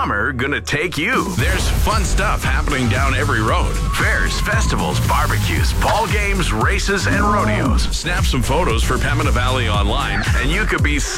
summer gonna take you? There's fun stuff happening down every road. Fairs, festivals, barbecues, ball games, races, and rodeos. Snap some photos for Pembina Valley Online, and you could be